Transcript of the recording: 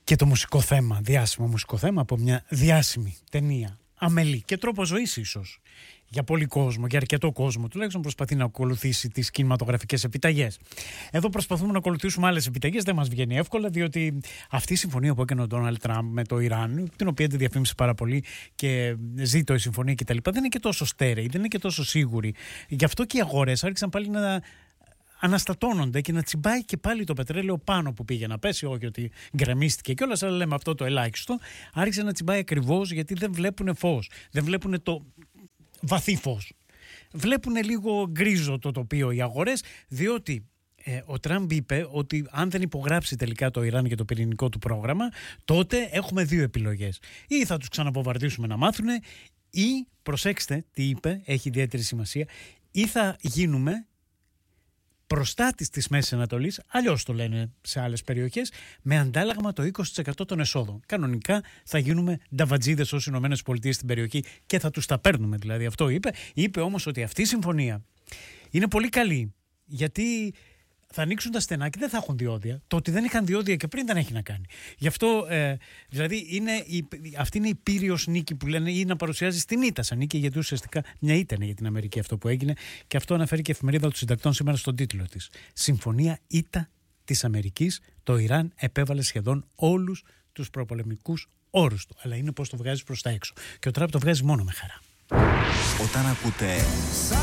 και το μουσικό θέμα, διάσημο μουσικό θέμα από μια διάσημη ταινία. Αμελή και τρόπο ζωής ίσως για πολύ κόσμο, για αρκετό κόσμο τουλάχιστον προσπαθεί να ακολουθήσει τις κινηματογραφικές επιταγές. Εδώ προσπαθούμε να ακολουθήσουμε άλλες επιταγές, δεν μας βγαίνει εύκολα, διότι αυτή η συμφωνία που έκανε ο Ντόναλντ Τραμπ με το Ιράν, την οποία τη διαφήμισε πάρα πολύ και ζήτω η συμφωνία κτλ., δεν είναι και τόσο στέρεη, δεν είναι και τόσο σίγουρη. Γι' αυτό και οι αγορές άρχισαν πάλι να αναστατώνονται και να τσιμπάει και πάλι το πετρέλαιο πάνω που πήγε να πέσει. Όχι ότι γκρεμίστηκε κιόλας, αλλά λέμε αυτό το ελάχιστο. Άρχισε να τσιμπάει ακριβώς γιατί δεν βλέπουν φως. Δεν βλέπουν το βαθύ φως. Βλέπουν λίγο γκρίζο το τοπίο οι αγορές, διότι ο Τραμπ είπε ότι αν δεν υπογράψει τελικά το Ιράν για το πυρηνικό του πρόγραμμα, τότε έχουμε δύο επιλογές. Ή θα τους ξαναβομβαρδίσουμε να μάθουν, ή, προσέξτε τι είπε, έχει ιδιαίτερη σημασία, ή θα γίνουμε προστάτης της Μέσης Ανατολής, αλλιώς το λένε σε άλλες περιοχές, με αντάλλαγμα το 20% των εσόδων. Κανονικά θα γίνουμε νταβατζίδες ως Ηνωμένες Πολιτείες στην περιοχή και θα τους τα παίρνουμε, δηλαδή αυτό είπε. Είπε όμως ότι αυτή η συμφωνία είναι πολύ καλή, γιατί θα ανοίξουν τα στενά και δεν θα έχουν διόδια. Το ότι δεν είχαν διόδια και πριν δεν έχει να κάνει. Γι' αυτό, δηλαδή, αυτή είναι η πύριος νίκη που λένε, ή να παρουσιάζει στην ήττα σαν νίκη, γιατί ουσιαστικά μια ήττα είναι για την Αμερική αυτό που έγινε, και αυτό αναφέρει και η εφημερίδα των συντακτών σήμερα στον τίτλο της. Συμφωνία ήττα της Αμερικής. Το Ιράν επέβαλε σχεδόν όλους τους προπολεμικούς όρους του. Αλλά είναι πώς το βγάζει προς τα έξω. Και ο Τραμπ το βγάζει μόνο με χαρά. Όταν ακούτε